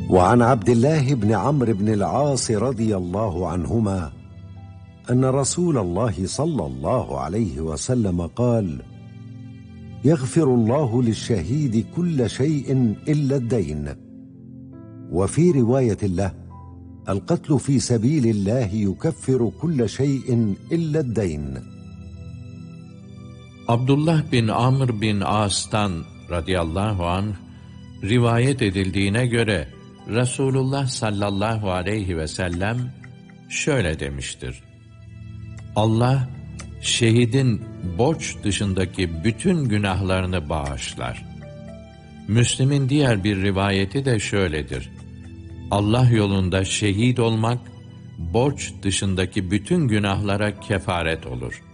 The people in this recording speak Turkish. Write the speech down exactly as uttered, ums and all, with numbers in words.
وعن عبد الله بن عمرو بن العاص رضي الله عنهما أن رسول الله صلى الله عليه وسلم قال: يغفر الله للشهيد كل شيء إلا الدين. وفي رواية له: القتل في سبيل الله يكفر كل شيء إلا الدين. Abdullah bin Amr bin As'tan radıyallahu anh rivayet edildiğine göre Resulullah sallallahu aleyhi ve sellem şöyle demiştir: Allah şehidin borç dışındaki bütün günahlarını bağışlar. Müslim'in diğer bir rivayeti de şöyledir: Allah yolunda şehit olmak borç dışındaki bütün günahlara kefaret olur.